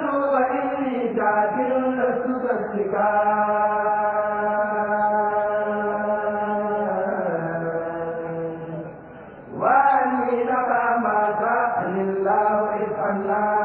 وإني شاكر لست وأني لك ما سأل الله إذ